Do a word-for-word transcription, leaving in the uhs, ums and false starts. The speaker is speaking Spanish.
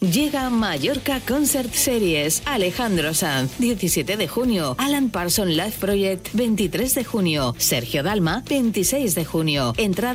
Llega Mallorca Concert Series. Alejandro Sanz, diecisiete de junio. Alan Parsons Live Project, veintitrés de junio. Sergio Dalma, veintiséis de junio. Entrada